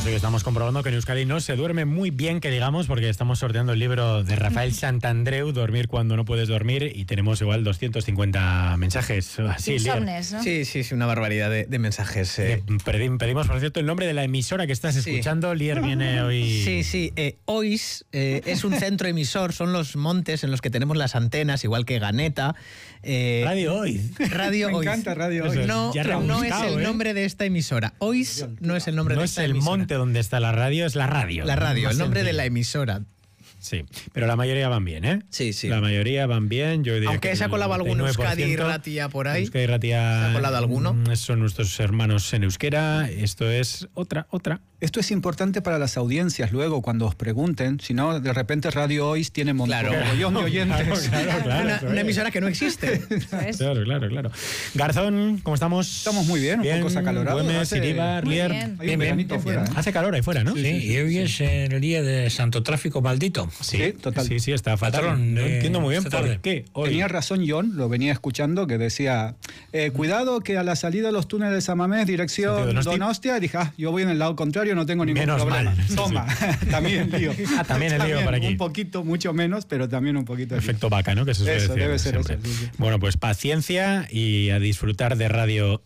Pues hoy estamos comprobando que en Euskadi no se duerme muy bien, que digamos, porque estamos sorteando el libro de Rafael Santandreu, Dormir cuando no puedes dormir, y tenemos igual 250 mensajes. Así, Insomnes, ¿no? Sí, una barbaridad de mensajes. Pedimos, por cierto, el nombre de la emisora que estás escuchando. Lier viene hoy... Sí. OIS es un centro emisor, son los montes en los que tenemos las antenas, igual que Ganeta. Radio OIS. Radio Me OIS. encanta Radio OIS. No es el nombre de esta emisora. OIS no es el nombre de esta emisora. No es el monte donde está la radio, es la radio. La radio, el nombre de la emisora. Sí, pero la mayoría van bien, ¿eh? Sí. La mayoría van bien. Yo diría aunque se ha colado algún Euskadi y Ratia por ahí. Euskadi y Ratia. ¿Se ha colado alguno? Son nuestros hermanos en euskera. Esto es otra. Esto es importante para las audiencias luego cuando os pregunten, si no, de repente Radio OIS tiene mogollón de oyentes. Claro, una emisora que no existe. Claro. Garzón, ¿cómo estamos? Estamos muy bien, un poco acalorados. Güemes, Iribar, Lier. Hay un veranito afuera, ¿eh? Hace calor ahí fuera, ¿no? Sí, y hoy es el día de Santo Tráfico Maldito. Sí, total. Sí, está fatal. Patrón, No entiendo muy bien por qué. Hoy. Tenía razón John, lo venía escuchando, que decía, cuidado que a la salida de los túneles de Samamés, dirección Donostia, dije, yo voy en el lado contrario, no tengo ningún problema. Mal. Toma, también lío. También el lío para aquí. Un poquito, mucho menos, pero también un poquito. Efecto vaca, ¿no? Que se suele eso, decir debe ser siempre. eso. Sí. Bueno, pues paciencia y a disfrutar de radio.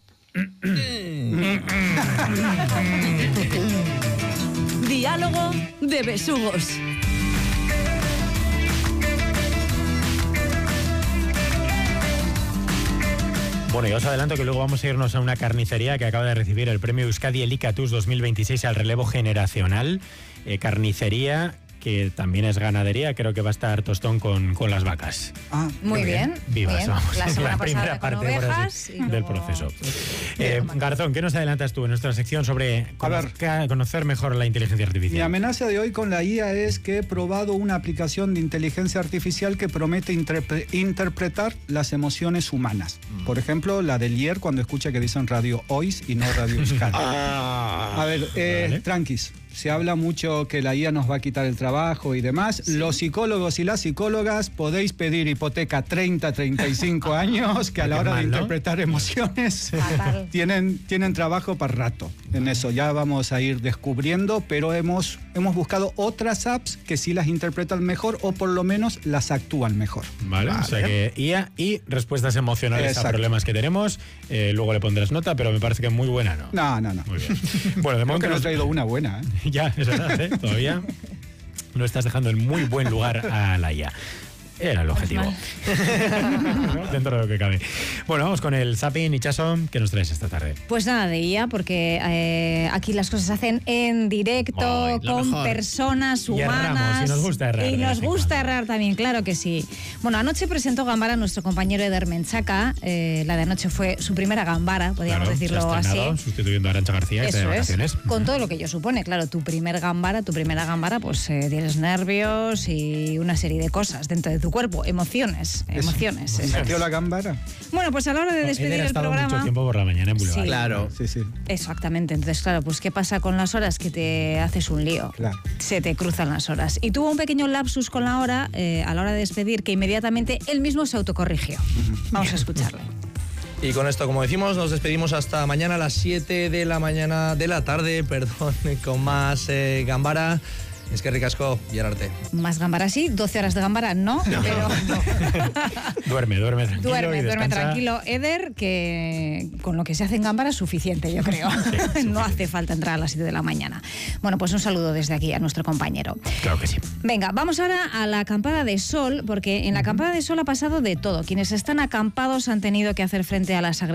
Diálogo de besugos. Bueno, y os adelanto que luego vamos a irnos a una carnicería que acaba de recibir el premio Euskadi Elikatus 2026 al relevo generacional. Carnicería que también es ganadería, creo que va a estar tostón con las vacas. Muy bien. Vivas, bien. vamos. La semana primera pasada parte con ovejas y del luego... proceso. Garzón, ¿qué nos adelantas tú en nuestra sección sobre conocer mejor la inteligencia Mi artificial? amenaza de hoy con la IA es que he probado una aplicación de inteligencia artificial que promete interpretar las emociones humanas. Por ejemplo, la de Lier cuando escucha que dicen Radio OIS y no Radio Euskadi. A ver, Vale. tranquis. Se habla mucho que la IA nos va a quitar el trabajo y demás. Sí. Los psicólogos y las psicólogas podéis pedir hipoteca 30-35 años, que a la hora de interpretar emociones tienen trabajo para rato en eso. Ya vamos a ir descubriendo, pero hemos buscado otras apps que sí las interpretan mejor o por lo menos las actúan mejor. Vale. O sea que IA y respuestas emocionales a problemas que tenemos. Luego le pondrás nota, pero me parece que es muy buena, ¿no? No. Muy bien. Bueno, de momento no he traído una buena, ¿eh? Ya, es verdad, ¿eh? Todavía no estás dejando en muy buen lugar a la IA. Era el objetivo. Dentro de lo que cabe. Bueno, vamos con el Zapping. Itxaso, ¿qué nos traes esta tarde? Pues nada de IA, porque aquí las cosas se hacen en directo, con personas humanas. Y nos gusta errar. Y nos gusta errar también, claro que sí. Bueno, anoche presentó Gambara nuestro compañero Eder Menchaca. La de anoche fue su primera Gambara, podríamos decirlo así. Sustituyendo a Arantxa García, que está de vacaciones. Con todo lo que ello supone. Claro, tu primera Gambara, pues tienes nervios y una serie de cosas dentro de tu cuerpo, emociones. ¿Metió la Gambara? Bueno, pues a la hora de despedir el programa... mucho tiempo por la mañana en Boulevard. Sí. Claro. Sí. Exactamente. Entonces, claro, pues ¿qué pasa con las horas? Que te haces un lío. Claro. Se te cruzan las horas. Y tuvo un pequeño lapsus con la hora, a la hora de despedir, que inmediatamente él mismo se autocorrigió. Vamos a escucharle. Y con esto, como decimos, nos despedimos hasta mañana a las 7 de la tarde, con más Gambara. Es que ricasco y arte. Más Gambara sí, 12 horas de Gambara no. Pero... Duerme tranquilo. Duerme tranquilo, Eder, que con lo que se hace en Gambara es suficiente, yo creo. No hace falta entrar a las 7 de la mañana. Bueno, pues un saludo desde aquí a nuestro compañero. Claro que sí. Venga, vamos ahora a la acampada de sol, porque en la acampada de sol ha pasado de todo. Quienes están acampados han tenido que hacer frente a las agresiones